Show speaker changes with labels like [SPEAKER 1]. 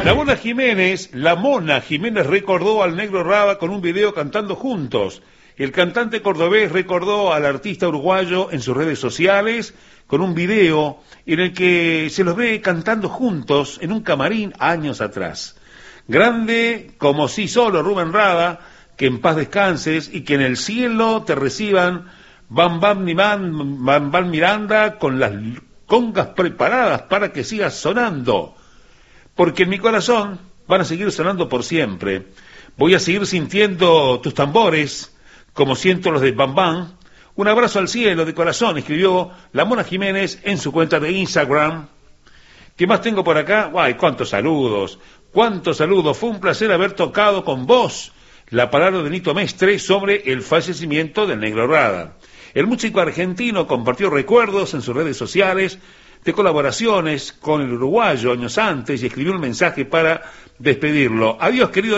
[SPEAKER 1] La Mona Jiménez recordó al Negro Rada con un video cantando juntos. El cantante cordobés recordó al artista uruguayo en sus redes sociales con un video en el que se los ve cantando juntos en un camarín años atrás. Grande como sí solo Rubén Rada, que en paz descanses y que en el cielo te reciban Bam Bam Miranda con las congas preparadas para que sigas sonando. Porque en mi corazón van a seguir sonando por siempre. Voy a seguir sintiendo tus tambores, como siento los de Bam Bam. Un abrazo al cielo de corazón, escribió la Mona Jiménez en su cuenta de Instagram. ¿Qué más tengo por acá? ¡Ay, cuántos saludos! ¡Cuántos saludos! Fue un placer haber tocado con vos la palabra de Nito Mestre sobre el fallecimiento del Negro Rada. El músico argentino compartió recuerdos en sus redes sociales de colaboraciones con el uruguayo años antes y escribió un mensaje para despedirlo. Adiós, querido